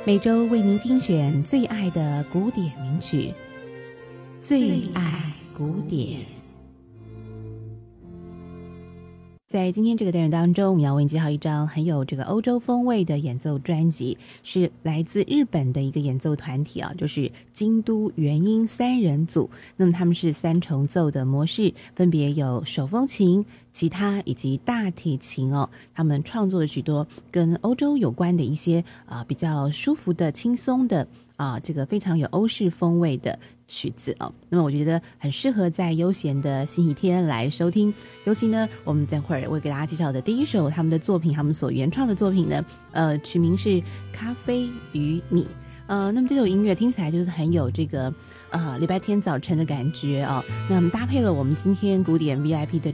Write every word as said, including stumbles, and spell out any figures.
每周为您精选最爱的古典名曲，最爱古典。在今天这个单元当中，我们要为您介绍一张很有这个欧洲风味的演奏专辑，是来自日本的一个演奏团体啊，就是京都元音三人组。那么他们是三重奏的模式，分别有手风琴、吉他以及大提琴哦。他们创作了许多跟欧洲有关的一些啊、呃、比较舒服的、轻松的啊、呃、这个非常有欧式风味的曲子哦。那么我觉得很适合在悠闲的星期天来收听。尤其呢，我们等会儿会给大家介绍的第一首他们的作品，他们所原创的作品呢，呃，曲名是《咖啡与你》。呃，那么这首音乐听起来就是很有这个呃礼拜天早晨的感觉哦。那我们搭配了我们今天古典 V I P 的